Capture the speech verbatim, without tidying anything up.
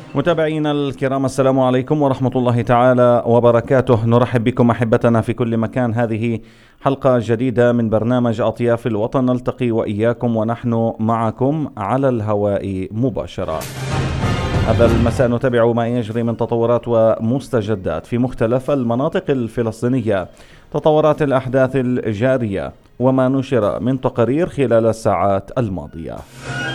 متابعينا الكرام، السلام عليكم ورحمة الله تعالى وبركاته. نرحب بكم أحبتنا في كل مكان. هذه حلقة جديدة من برنامج أطياف الوطن، نلتقي وإياكم ونحن معكم على الهواء مباشرة. هذا المساء نتابع ما يجري من تطورات ومستجدات في مختلف المناطق الفلسطينية، تطورات الأحداث الجارية وما نشر من تقارير خلال الساعات الماضية.